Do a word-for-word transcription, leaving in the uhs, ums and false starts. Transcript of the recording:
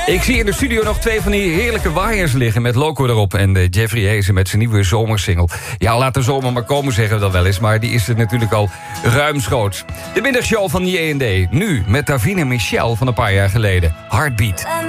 Ik zie in de studio nog twee van die heerlijke waaiers liggen met Loco erop. En uh, Jeffrey Hazen met zijn nieuwe zomersingle. Ja, laat de zomer maar komen, zeggen we dat wel eens. Maar die is er natuurlijk al ruimschoots. De middagshow van J en D. Nu met Davina Michel van een paar jaar geleden. Heartbeat.